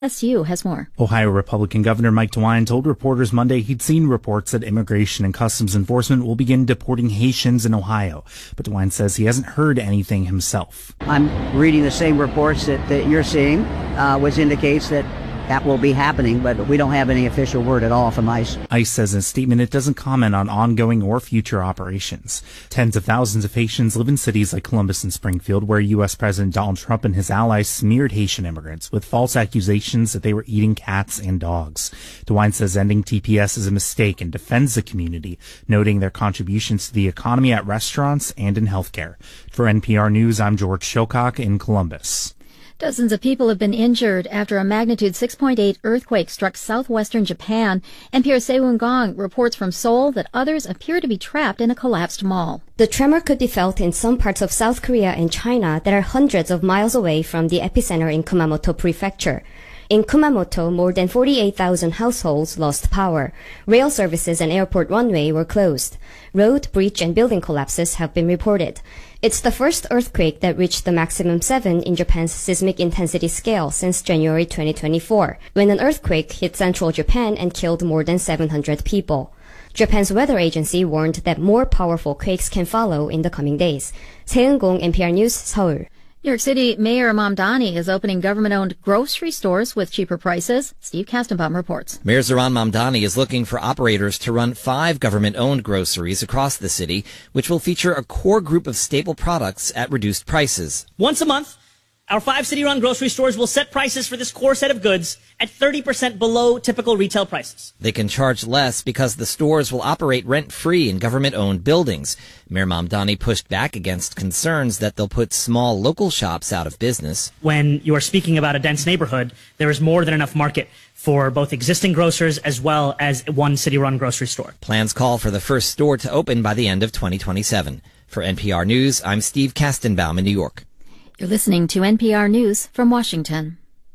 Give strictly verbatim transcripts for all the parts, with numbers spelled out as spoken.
S U has more. Ohio Republican Governor Mike DeWine told reporters Monday he'd seen reports that Immigration and Customs Enforcement will begin deporting Haitians in Ohio. But DeWine says he hasn't heard anything himself. I'm reading the same reports that, that you're seeing, uh, which indicates that that will be happening, but we don't have any official word at all from ICE. ICE says in a statement it doesn't comment on ongoing or future operations. Tens of thousands of Haitians live in cities like Columbus and Springfield, where U S President Donald Trump and his allies smeared Haitian immigrants with false accusations that they were eating cats and dogs. DeWine says ending T P S is a mistake and defends the community, noting their contributions to the economy at restaurants and in healthcare. For N P R News, I'm George Shilcock in Columbus. Dozens of people have been injured after a magnitude six point eight earthquake struck southwestern Japan. N P R's Sewon Gong reports from Seoul that others appear to be trapped in a collapsed mall. The tremor could be felt in some parts of South Korea and China that are hundreds of miles away from the epicenter in Kumamoto Prefecture. In Kumamoto, more than forty-eight thousand households lost power. Rail services and airport runway were closed. Road, bridge, and building collapses have been reported. It's the first earthquake that reached the maximum seven in Japan's seismic intensity scale since January twenty twenty-four, when an earthquake hit central Japan and killed more than seven hundred people. Japan's weather agency warned that more powerful quakes can follow in the coming days. Sewon Gong, N P R News, Seoul. New York City Mayor Mamdani is opening government-owned grocery stores with cheaper prices. Steve Kastenbaum reports. Mayor Zohran Mamdani is looking for operators to run five government-owned groceries across the city, which will feature a core group of staple products at reduced prices. Once a month, our five city-run grocery stores will set prices for this core set of goods at thirty percent below typical retail prices. They can charge less because the stores will operate rent-free in government-owned buildings. Mayor Mamdani pushed back against concerns that they'll put small local shops out of business. When you are speaking about a dense neighborhood, there is more than enough market for both existing grocers as well as one city-run grocery store. Plans call for the first store to open by the end of twenty twenty-seven. For N P R News, I'm Steve Kastenbaum in New York. You're listening to N P R News from Washington.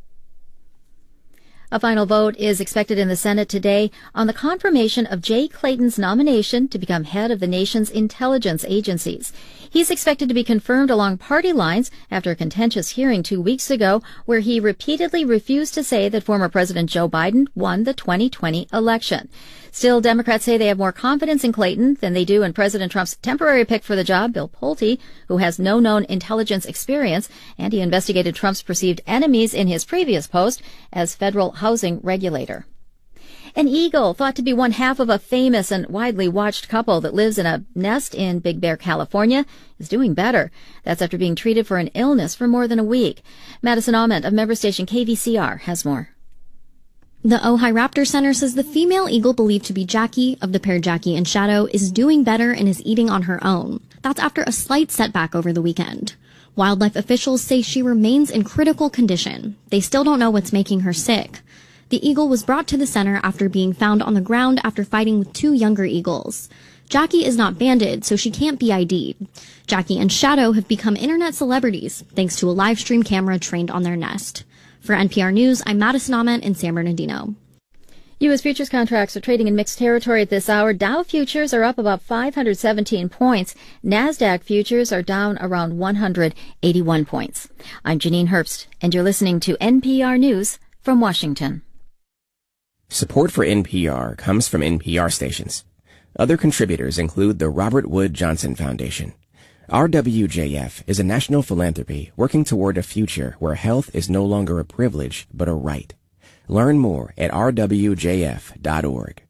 A final vote is expected in the Senate today on the confirmation of Jay Clayton's nomination to become head of the nation's intelligence agencies. He's expected to be confirmed along party lines after a contentious hearing two weeks ago where he repeatedly refused to say that former President Joe Biden won the twenty twenty election. Still, Democrats say they have more confidence in Clayton than they do in President Trump's temporary pick for the job, Bill Pulte, who has no known intelligence experience, and he investigated Trump's perceived enemies in his previous post as federal housing regulator. An eagle, thought to be one half of a famous and widely watched couple that lives in a nest in Big Bear, California, is doing better. That's after being treated for an illness for more than a week. Madison Ament of member station K V C R has more. The Ojai Raptor Center says the female eagle believed to be Jackie, of the pair Jackie and Shadow, is doing better and is eating on her own. That's after a slight setback over the weekend. Wildlife officials say she remains in critical condition. They still don't know what's making her sick. The eagle was brought to the center after being found on the ground after fighting with two younger eagles. Jackie is not banded, so she can't be I D'd. Jackie and Shadow have become internet celebrities thanks to a live stream camera trained on their nest. For N P R News, I'm Madison Ament in San Bernardino. U S futures contracts are trading in mixed territory at this hour. Dow futures are up about five hundred seventeen points. NASDAQ futures are down around one hundred eighty-one points. I'm Janine Herbst, and you're listening to N P R News from Washington. Support for N P R comes from N P R stations. Other contributors include the Robert Wood Johnson Foundation. R W J F is a national philanthropy working toward a future where health is no longer a privilege but a right. Learn more at r w j f dot org.